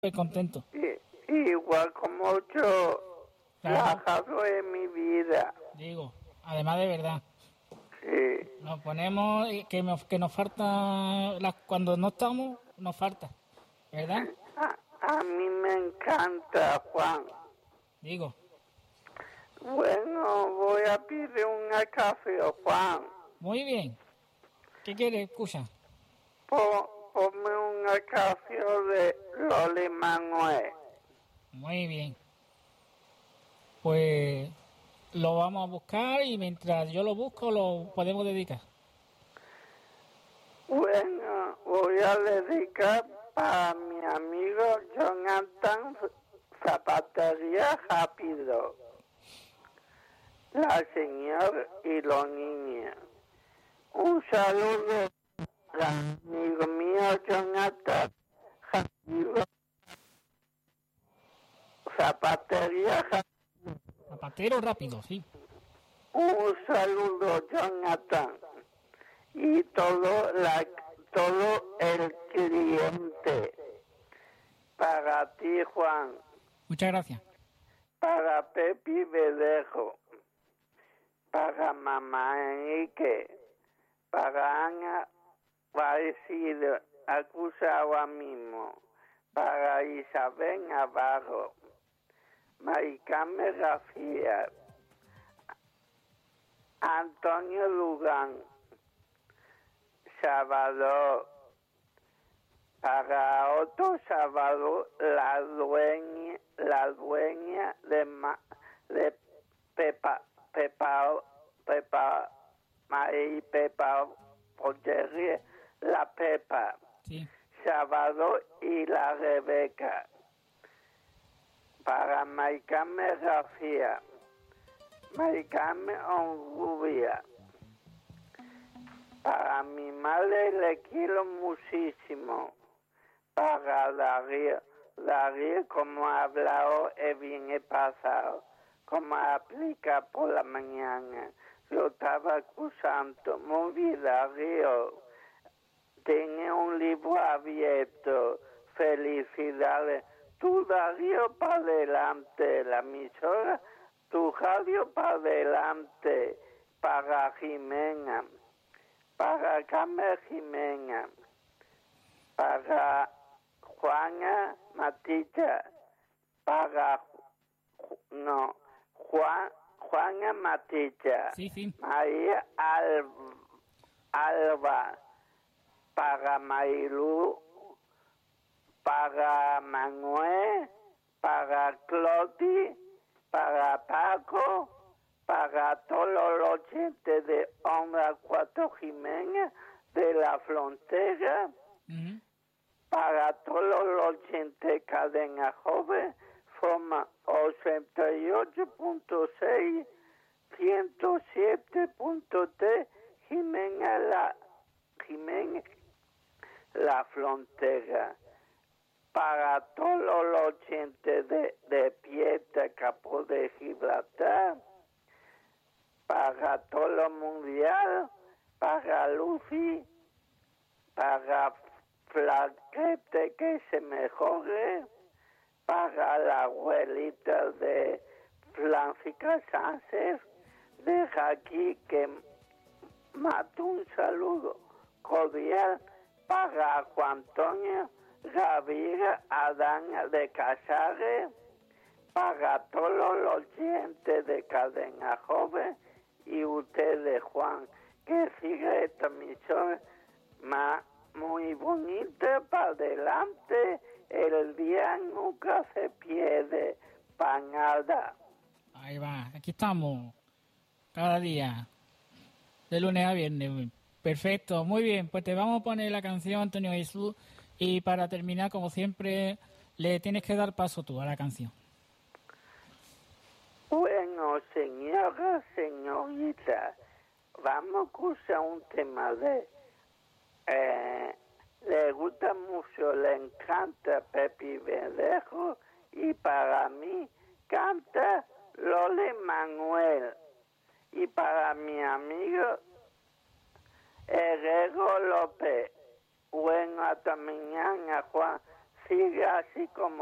Estoy contento. Igual como yo, Claro. trabajado en mi vida. Digo, además de verdad. Sí. Nos ponemos que nos falta, cuando no estamos, nos falta, ¿verdad? A mí me encanta, Juan. Digo, Bueno, voy a pedir una café, Juan. muy bien. ¿Qué quieres? Escucha. Ponme una café de Loli Manuel. Muy bien. Pues lo vamos a buscar y mientras yo lo busco lo podemos dedicar. Bueno, voy a dedicar para mi amigo Jonathan Zapatería Rápido, la señora y los niños. Un saludo para amigo mío Jonathan Rápido, Zapatería Rápido. Zapatero rápido, sí. Un saludo Jonathan y todo el cliente. Para ti, Juan. Muchas gracias. Para Pepi Verdejo. Para mamá Enrique. Para Ana Parecido, acusado a mismo. Para Isabel Navarro. Maricame García. Antonio Lugán. Salvador. Para otro sábado, la dueña de Pepa, María Pepa, Pollería, la Pepa, Sí. Sábado y la Rebeca. Para Maricame García, Maricame Onrubia. Para mi madre le quiero muchísimo. Para Darío, como ha hablado el bien pasado, como aplica por la mañana. Yo estaba acusando, muy bien, Darío. Tiene un libro abierto. Felicidades. Tu Darío para adelante, la emisora, tu radio para adelante, para Jimena, para Carmen Jimena, para Juana Matilla, para Juana Matilla, Sí, sí. María Alba, para Marilú, para Manuel, para Cloti, para Paco, para todos los oyentes de Onda 4 Jiménez de la Frontera, para todos los oyentes de Cadena Joven, forma 88.6, 107.3, Jiménez la Frontera. Para todos los oyentes de Piedra Capo de Gibraltar, para todo lo mundial, para Lucy, para Flaquete que se mejore, para la abuelita de Francisca Sánchez, deja aquí que mate un saludo cordial para Juan Antonio Gabriel Adán de Casares, para todos los oyentes de Cadena Joven y ustedes, Juan, que siga esta misión muy bonita para adelante. El día nunca se pierde para nada. Ahí va, aquí estamos, cada día, de lunes a viernes. Perfecto, muy bien, pues te vamos a poner la canción, Antonio Jesús, y para terminar, como siempre, le tienes que dar paso tú a la canción. Bueno, señora, señorita, vamos a escuchar un tema le gusta mucho, le encanta Pepi Verdejo y para mí canta Loli Manuel y para mi amigo Herrero López. Bueno, hasta mañana, Juan. sigue así como